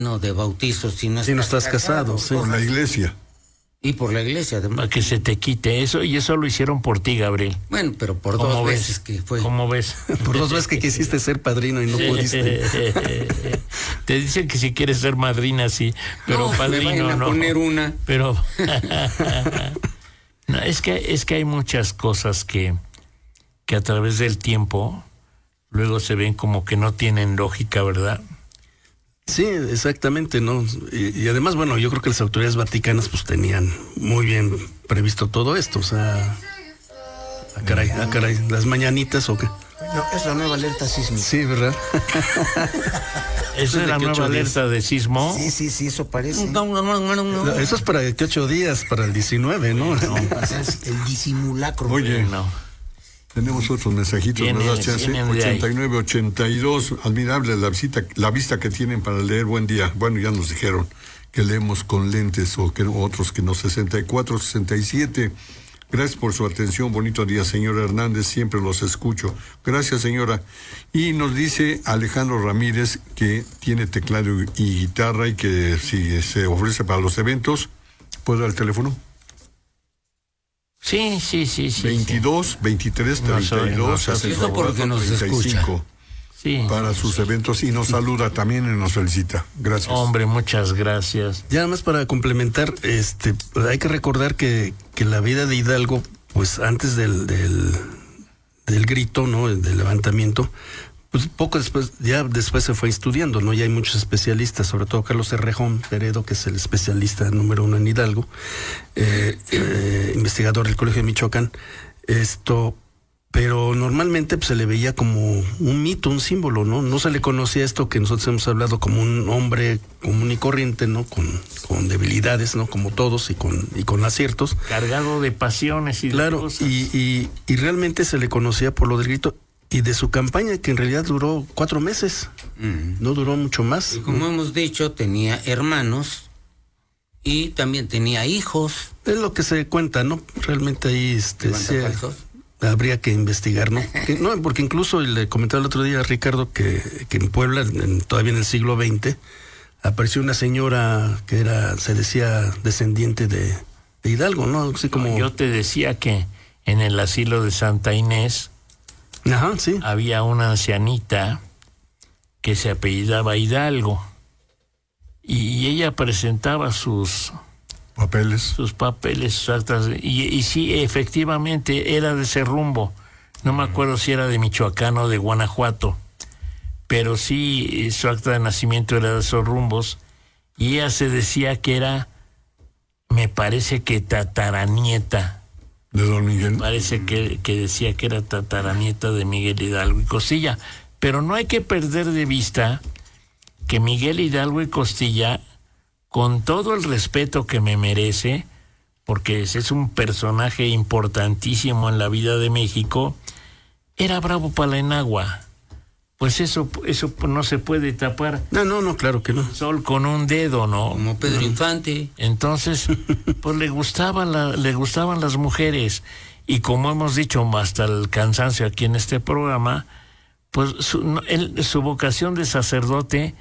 No, de bautizo, si no estás casado, sí. Por la iglesia. Y por la iglesia, además. Para que se te quite eso, y eso lo hicieron por ti, Gabriel. Bueno, pero por 2 veces que fue. ¿Cómo ves? Por 2 veces que quisiste ser padrino y no pudiste. Te dicen que si quieres ser madrina, sí, pero no, padrino me no. Poner una. Pero no, es que hay muchas cosas que a través del tiempo luego se ven como que no tienen lógica, ¿verdad? Sí, exactamente, ¿no? Y además, bueno, yo creo que las autoridades vaticanas pues tenían muy bien previsto todo esto, o sea... caray, ¿las mañanitas o qué? No, es la nueva alerta sísmica. Sí, ¿verdad? ¿Esa es la nueva alerta de sismo? Sí, eso parece. No. Eso es para que 8 días, para el 19, ¿no? No, es el disimulacro. Oye, no. Tenemos otros mensajitos, ¿me das chance? 8982, admirable la vista que tienen para leer. Buen día. Bueno, ya nos dijeron que leemos con lentes o que otros que no. 6467. Gracias por su atención. Bonito día, señor Hernández. Siempre los escucho. Gracias, señora. Y nos dice Alejandro Ramírez que tiene teclado y guitarra y que si se ofrece para los eventos, ¿puedo dar el teléfono? Sí. 22, 23, 32, eso porque nos 35. Sí. Para sus eventos y nos saluda también y nos felicita. Gracias. Hombre, muchas gracias. Ya más para complementar, hay que recordar que la vida de Hidalgo, pues antes del grito, ¿no? Del levantamiento, pues poco después, ya después se fue estudiando, ¿no? Ya hay muchos especialistas, sobre todo Carlos Herrejón Peredo, que es el especialista número 1 en Hidalgo, investigador del Colegio de Michoacán, pero normalmente pues, se le veía como un mito, un símbolo, ¿no? No se le conocía esto que nosotros hemos hablado como un hombre común y corriente, ¿no? Con debilidades, ¿no? Como todos y con aciertos. Cargado de pasiones y claro, de cosas. Y realmente se le conocía por lo del grito y de su campaña, que en realidad duró 4 meses. No duró mucho más. Y como hemos dicho, tenía hermanos y también tenía hijos. Es lo que se cuenta, ¿no? Realmente ahí habría que investigar, ¿no? Porque incluso le comentaba el otro día a Ricardo que en Puebla, todavía en el siglo XX, apareció una señora que se decía descendiente de Hidalgo, ¿no? Así como... Yo te decía que en el asilo de Santa Inés había una ancianita que se apellidaba Hidalgo y ella presentaba sus papeles, sus actas, y sí, efectivamente era de ese rumbo. No me acuerdo si era de Michoacán o de Guanajuato, pero sí su acta de nacimiento era de esos rumbos, y ella se decía que era, me parece que tataranieta de don Miguel. Parece que decía que era tataranieta de Miguel Hidalgo y Costilla, pero no hay que perder de vista que Miguel Hidalgo y Costilla, con todo el respeto que me merece, porque es un personaje importantísimo en la vida de México, era bravo para la enagua. Pues eso no se puede tapar. No, claro que no. Sol con un dedo, ¿no? Como Pedro Infante. Entonces, pues le gustaban las mujeres. Y como hemos dicho hasta el cansancio aquí en este programa, pues su vocación de sacerdote,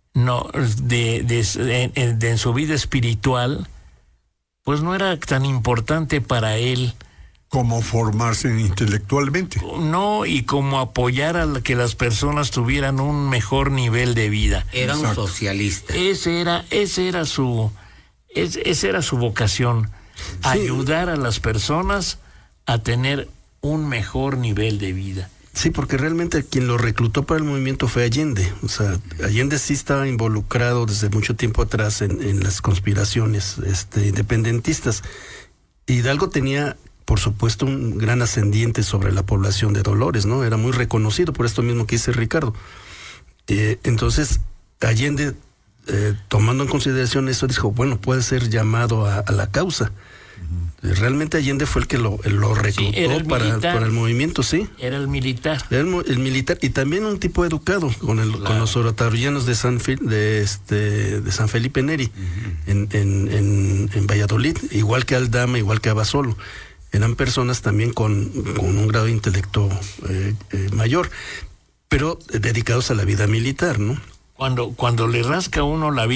en su vida espiritual, pues no era tan importante para él como formarse intelectualmente. No, y como apoyar a que las personas tuvieran un mejor nivel de vida. Era un socialista. Esa era su vocación, ayudar a las personas a tener un mejor nivel de vida. Sí, porque realmente quien lo reclutó para el movimiento fue Allende. O sea, Allende sí estaba involucrado desde mucho tiempo atrás en las conspiraciones independentistas. Hidalgo tenía, por supuesto, un gran ascendiente sobre la población de Dolores, ¿no? Era muy reconocido por esto mismo que dice Ricardo. Entonces, Allende, tomando en consideración eso, dijo, bueno, puede ser llamado a la causa. Realmente Allende fue el que lo reclutó para el movimiento, sí. Era el militar. Era el militar y también un tipo educado con los oratorianos de San Felipe Neri, en Valladolid, igual que Aldama, igual que Abasolo. Eran personas también con un grado de intelecto mayor, pero dedicados a la vida militar, ¿no? Cuando le rasca uno la vida